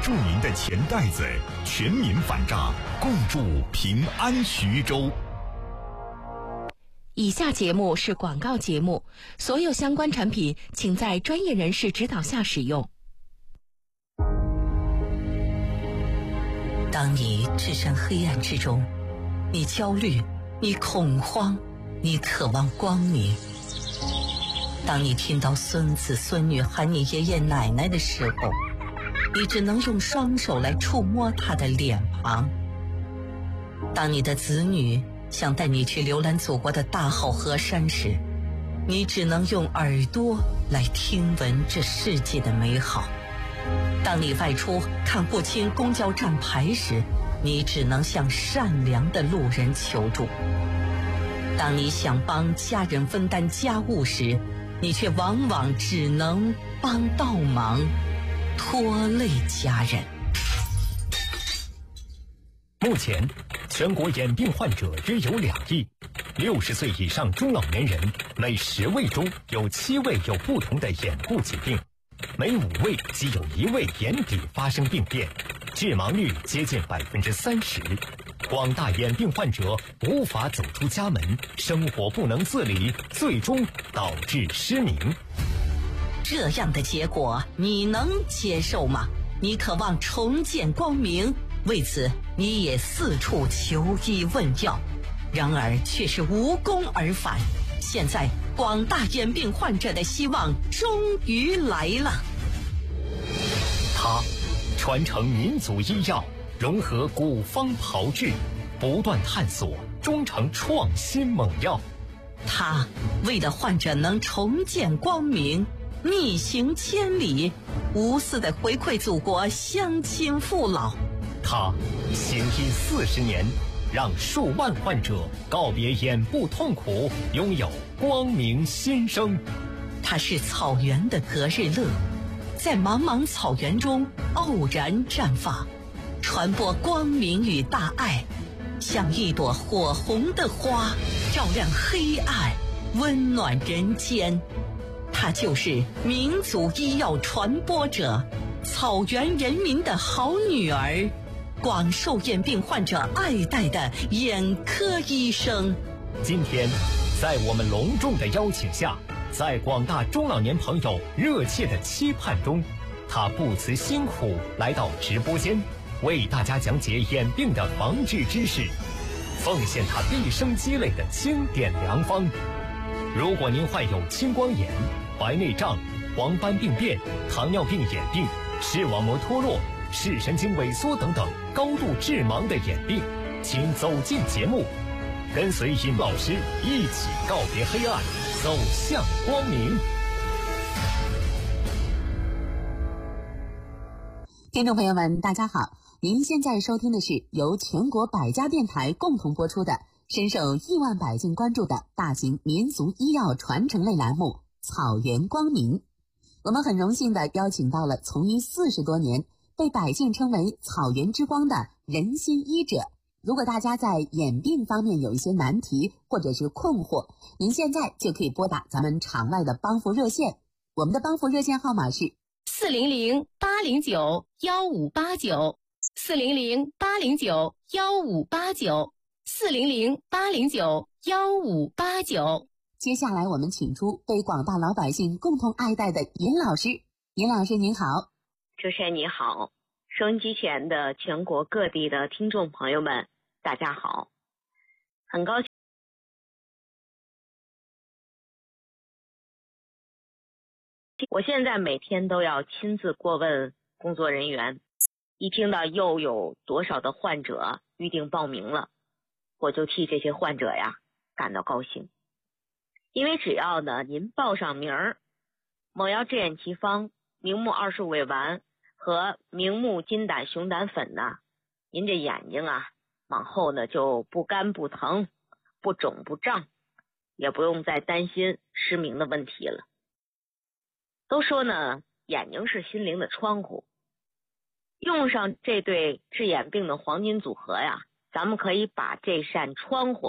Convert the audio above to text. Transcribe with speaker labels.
Speaker 1: 住您的钱袋子，全民反诈，共筑平安徐州。
Speaker 2: 以下节目是广告节目，所有相关产品请在专业人士指导下使用。
Speaker 3: 当你置身黑暗之中，你焦虑，你恐慌，你渴望光明。当你听到孙子孙女喊你爷爷奶奶的时候，你只能用双手来触摸他的脸庞。当你的子女想带你去浏览祖国的大好河山时，你只能用耳朵来听闻这世界的美好。当你外出看不清公交站牌时，你只能向善良的路人求助。当你想帮家人分担家务时，你却往往只能帮倒忙，拖累家人。
Speaker 4: 目前，全国眼病患者约有2亿，60岁以上中老年人每10位中有7位有不同的眼部疾病，每5位即有1位眼底发生病变，致盲率接近30%。广大眼病患者无法走出家门，生活不能自理，最终导致失明。
Speaker 3: 这样的结果你能接受吗？你渴望重见光明，为此你也四处求医问药，然而却是无功而返。现在广大眼病患者的希望终于来了。
Speaker 4: 他传承民族医药，融合古方炮制，不断探索，终成创新猛药。
Speaker 3: 他为了患者能重见光明，逆行千里，无私的回馈祖国乡亲父老。
Speaker 4: 他行医40年，让数万患者告别眼部痛苦，拥有光明新生。
Speaker 3: 他是草原的隔日乐，在茫茫草原中傲然绽放，传播光明与大爱，像一朵火红的花，照亮黑暗，温暖人间。她就是民族医药传播者，草原人民的好女儿，广受眼病患者爱戴的眼科医生。
Speaker 4: 今天，在我们隆重的邀请下，在广大中老年朋友热切的期盼中，他不辞辛苦来到直播间，为大家讲解眼病的防治知识，奉献他毕生积累的经典良方。如果您患有青光眼、白内障、黄斑病变、糖尿病眼病、视网膜脱落、视神经萎缩等等高度致盲的眼病，请走进节目，跟随尹老师一起告别黑暗，走向光明。
Speaker 5: 听众朋友们，大家好，您现在收听的是由全国百家电台共同播出的深受亿万百姓关注的大型民族医药传承类栏目《草原光明》。我们很荣幸地邀请到了从医40多年，被百姓称为草原之光的仁心医者。如果大家在眼病方面有一些难题或者是困惑，您现在就可以拨打咱们场外的帮扶热线，我们的帮扶热线号码是
Speaker 2: 400-809-1589 400-809-1589 400-809-1589。
Speaker 5: 接下来我们请出被广大老百姓共同爱戴的尹老师。尹老师您好。
Speaker 6: 主持人你好，收音机前的全国各地的听众朋友们大家好，很高兴我现在每天都要亲自过问工作人员，一听到又有多少的患者预定报名了，我就替这些患者呀感到高兴。因为只要呢您报上名儿，某药治眼奇方、明目25味丸和明目金胆熊胆粉呢，您这眼睛啊往后呢就不干不疼，不肿不胀，也不用再担心失明的问题了。都说呢眼睛是心灵的窗户，用上这对治眼病的黄金组合呀，咱们可以把这扇窗户